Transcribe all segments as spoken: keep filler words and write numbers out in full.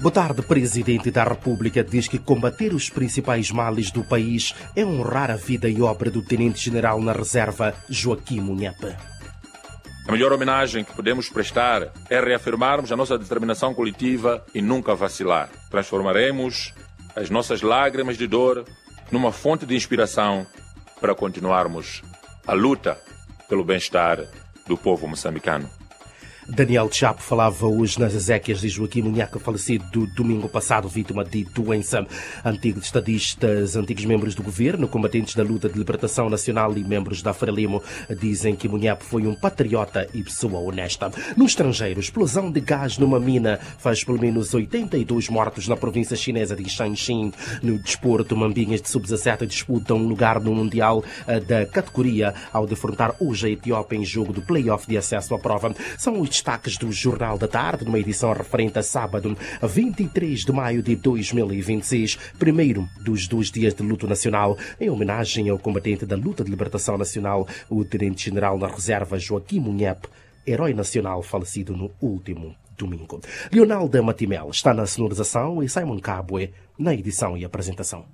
Boa tarde, Presidente da República diz que combater os principais males do país é honrar a vida e obra do Tenente-General na Reserva, Joaquim Munhepe. A melhor homenagem que podemos prestar é reafirmarmos a nossa determinação coletiva e nunca vacilar. Transformaremos as nossas lágrimas de dor numa fonte de inspiração para continuarmos a luta pelo bem-estar do povo moçambicano. Daniel Chapo falava hoje nas exéquias de Joaquim Munhepe, falecido domingo passado, vítima de doença. Antigos estadistas, antigos membros do governo, combatentes da luta de libertação nacional e membros da Frelimo dizem que Munhepe foi um patriota e pessoa honesta. No estrangeiro, explosão de gás numa mina faz pelo menos oitenta e dois mortos na província chinesa de Shanxi. No desporto, Mambinhas de sub dezassete disputam um lugar no Mundial da categoria ao defrontar hoje a Etiópia em jogo do play-off de acesso à prova. São os destaques do Jornal da Tarde, numa edição referente a sábado, vinte e três de maio de dois mil e vinte e seis, primeiro dos dois dias de luto nacional, em homenagem ao combatente da luta de libertação nacional, o Tenente-General na Reserva, Joaquim Munhepe, herói nacional falecido no último domingo. Leonalda Matimel está na sonorização e Simon Cabwe na edição e apresentação.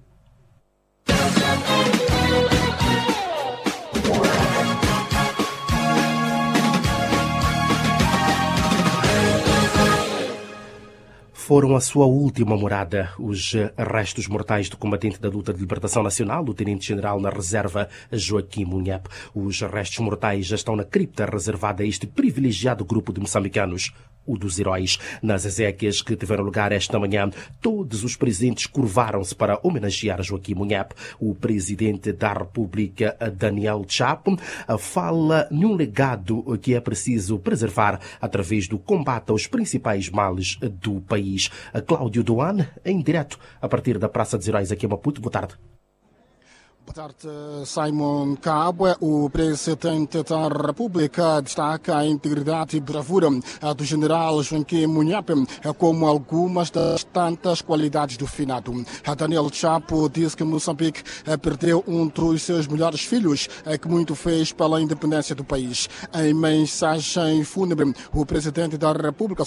Foram a sua última morada os restos mortais do combatente da luta de libertação nacional, o Tenente-General na Reserva, Joaquim Munhepe. Os restos mortais já estão na cripta reservada a este privilegiado grupo de moçambicanos, o dos heróis. Nas exéquias que tiveram lugar esta manhã, todos os presentes curvaram-se para homenagear Joaquim Munhepe. O Presidente da República, Daniel Chapo, fala num legado que é preciso preservar através do combate aos principais males do país. Cláudio Doan, em direto a partir da Praça dos Heróis aqui em Maputo. Boa tarde. Boa tarde, Simon Cabwe. O Presidente da República destaca a integridade e bravura do General Joaquim Munhepe como algumas das tantas qualidades do finado. Daniel Chapo disse que Moçambique perdeu um dos seus melhores filhos, que muito fez pela independência do país. Em mensagem fúnebre, o Presidente da República